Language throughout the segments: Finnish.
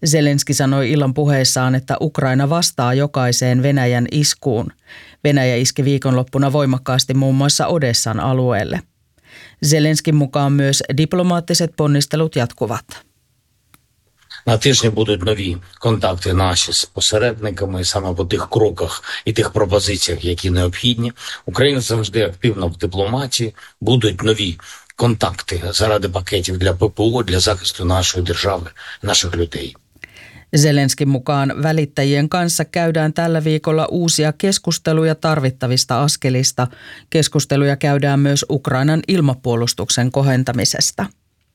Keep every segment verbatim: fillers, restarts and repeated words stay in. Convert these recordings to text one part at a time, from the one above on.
Zelenski sanoi illan puheessaan, että Ukraina vastaa jokaiseen Venäjän iskuun. Venäjä iski viikonloppuna voimakkaasti muun muassa Odessan alueelle. Zelenskin mukaan myös diplomaattiset ponnistelut jatkuvat. На тижні будуть нові контакти наші з посередниками саме по тих кроках і тих пропозиціях, які необхідні. Україна завжди активна в дипломатії. Будуть нові контакти заради пакетів для ППО, для захисту нашої держави, наших людей. Zelenskin mukaan välittäjien kanssa käydään tällä viikolla uusia keskusteluja tarvittavista askelista. Keskusteluja käydään myös Ukrainan ilmapuolustuksen kohentamisesta.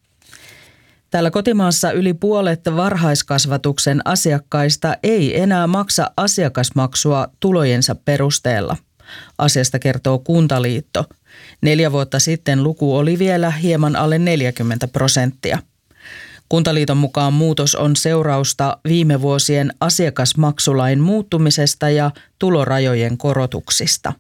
Täällä kotimaassa yli puolet varhaiskasvatuksen asiakkaista ei enää maksa asiakasmaksua tulojensa perusteella. Asiasta kertoo Kuntaliitto. Neljä vuotta sitten luku oli vielä hieman alle neljäkymmentä prosenttia. Kuntaliiton mukaan muutos on seurausta viime vuosien asiakasmaksulain muuttumisesta ja tulorajojen korotuksista.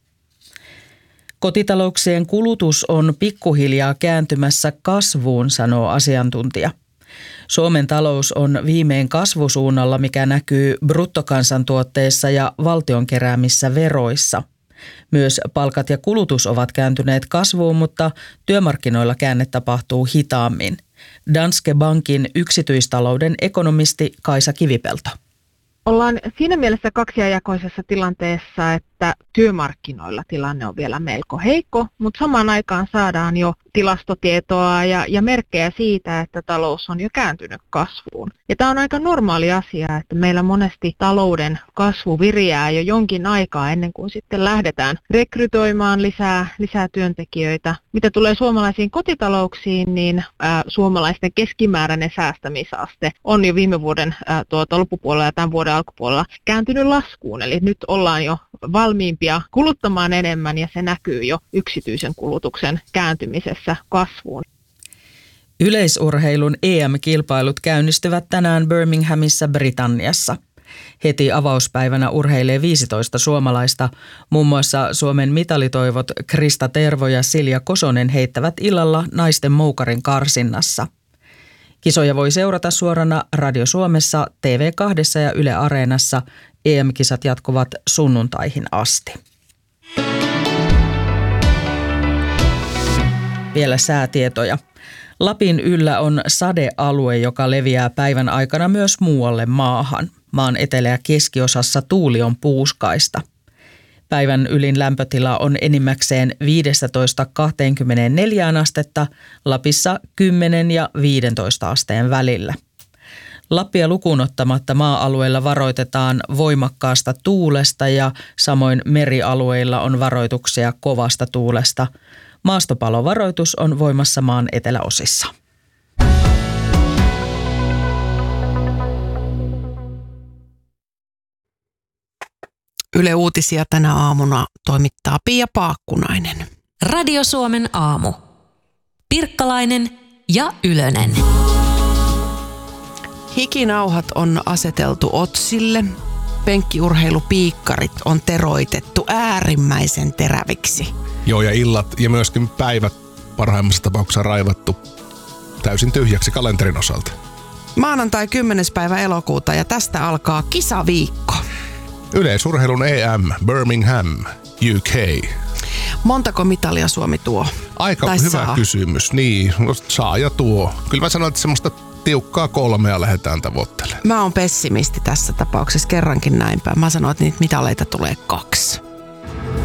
Kotitalouksien kulutus on pikkuhiljaa kääntymässä kasvuun, sanoo asiantuntija. Suomen talous on viimein kasvusuunnalla, mikä näkyy bruttokansantuotteessa ja valtion keräämissä veroissa. Myös palkat ja kulutus ovat kääntyneet kasvuun, mutta työmarkkinoilla käänne tapahtuu hitaammin. Danske Bankin yksityistalouden ekonomisti Kaisa Kivipelto. Ollaan siinä mielessä kaksijakoisessa tilanteessa, että työmarkkinoilla tilanne on vielä melko heikko, mutta samaan aikaan saadaan jo tilastotietoa ja, ja merkkejä siitä, että talous on jo kääntynyt kasvuun. Ja tämä on aika normaali asia, että meillä monesti talouden kasvu viriää jo jonkin aikaa ennen kuin sitten lähdetään rekrytoimaan lisää, lisää työntekijöitä. Mitä tulee suomalaisiin kotitalouksiin, niin ää, suomalaisten keskimääräinen säästämisaste on jo viime vuoden ää, tuota, loppupuolella ja tämän vuoden alkupuolella kääntynyt laskuun. Eli nyt ollaan jo valmiimpia kuluttamaan enemmän ja se näkyy jo yksityisen kulutuksen kääntymisessä kasvuun. Yleisurheilun E M-kilpailut käynnistyvät tänään Birminghamissa, Britanniassa. Heti avauspäivänä urheilee viisitoista suomalaista. Muun muassa Suomen mitalitoivot Krista Tervo ja Silja Kosonen heittävät illalla naisten moukarin karsinnassa. Kisoja voi seurata suorana Radio Suomessa, T V kaksi ja Yle Areenassa. E M-kisat jatkuvat sunnuntaihin asti. Vielä säätietoja. Lapin yllä on sadealue, joka leviää päivän aikana myös muualle maahan. Maan etelä- ja keskiosassa tuuli on puuskaista. Päivän ylin lämpötila on enimmäkseen viisitoista kaksikymmentäneljä astetta, Lapissa kymmenen ja viisitoista asteen välillä. Lappia lukuun ottamatta maa-alueilla varoitetaan voimakkaasta tuulesta ja samoin merialueilla on varoituksia kovasta tuulesta. Maastopalovaroitus on voimassa maan eteläosissa. Yle Uutisia tänä aamuna toimittaa Pia Paakkunainen. Radio Suomen aamu. Pirkkalainen ja Ylönen. Hikinauhat on aseteltu otsille. Penkkiurheilupiikkarit on teroitettu äärimmäisen teräviksi. Joo, ja illat ja myöskin päivät parhaimmassa tapauksessa raivattu täysin tyhjäksi kalenterin osalta. Maanantai kymmenes päivä elokuuta ja tästä alkaa kisaviikko. Yleisurheilun E M, Birmingham, U K. Montako mitalia Suomi tuo? Aika tai hyvä saa? kysymys. Niin, saa ja tuo. Kyllä mä sanoin, että semmoista tiukkaa kolmea lähdetään tavoittelemaan. Mä oon pessimisti tässä tapauksessa kerrankin näinpä. Mä sanoin, että niitä mitaleita tulee kaksi.